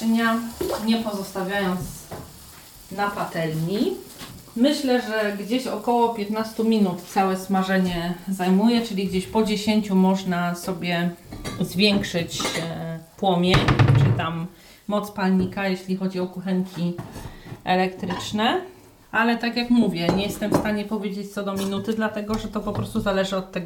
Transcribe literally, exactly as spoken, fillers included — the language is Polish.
naczynia, nie pozostawiając na patelni. Myślę, że gdzieś około piętnaście minut całe smażenie zajmuje, czyli gdzieś po dziesięciu można sobie zwiększyć płomień, czy tam moc palnika, jeśli chodzi o kuchenki elektryczne. Ale tak jak mówię, nie jestem w stanie powiedzieć co do minuty, dlatego że to po prostu zależy od tego,